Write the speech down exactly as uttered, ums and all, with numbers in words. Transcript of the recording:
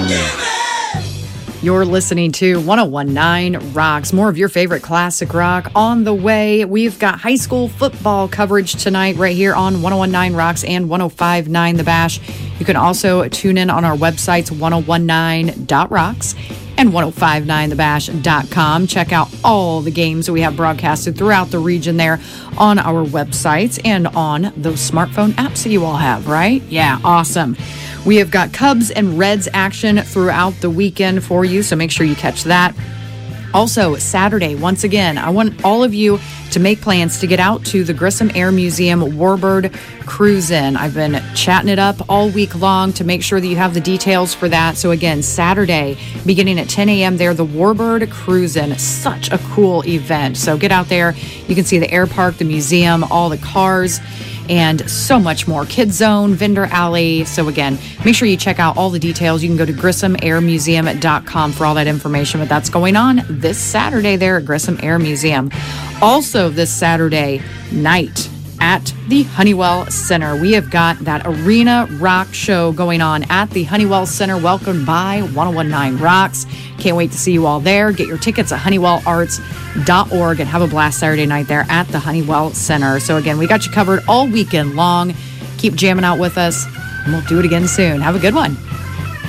You're listening to ten nineteen Rocks. More of your favorite classic rock on the way. We've got high school football coverage tonight right here on ten nineteen Rocks and ten fifty-nine The Bash. You can also tune in on our websites, ten nineteen dot rocks and ten fifty-nine the bash dot com. Check out all the games that we have broadcasted throughout the region there on our websites and on those smartphone apps that you all have, right? Yeah, awesome. We have got Cubs and Reds action throughout the weekend for you, so make sure you catch that. Also, Saturday, once again, I want all of you to make plans to get out to the Grissom Air Museum Warbird Cruise-In. I've been chatting it up all week long to make sure that you have the details for that. So again, Saturday, beginning at ten a.m. there, the Warbird Cruise-In. Such a cool event. So get out there. You can see the air park, the museum, all the cars, and so much more. Kids Zone, Vendor Alley. So again, make sure you check out all the details. You can go to grissom air museum dot com for all that information. But that's going on this Saturday there at Grissom Air Museum. Also this Saturday night at the Honeywell Center, we have got that Arena Rock Show going on at the Honeywell Center, welcomed by ten nineteen Rocks. Can't wait to see you all there. Get your tickets at honeywell arts dot org and have a blast Saturday night there at the Honeywell Center. So again, we got you covered all weekend long. Keep jamming out with us, and we'll do it again soon. Have a good one.